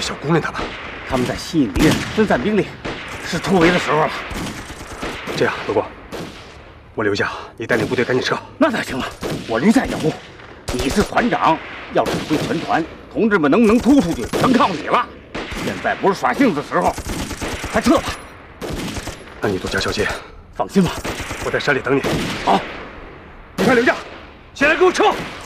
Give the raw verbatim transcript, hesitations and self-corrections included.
小姑娘他们， 他们在吸引敌人，分散兵力，是突围的时候了。 这样，罗光，我留下，你带领部队赶紧撤。 那哪行啊？我留下掩护。你是团长，要指挥全团，同志们能不能突出去，全靠你了。现在不是耍性子的时候，快撤吧。 那你多加小心。 放心吧， 我在山里等你。 好， 你看刘将，先来给我撤！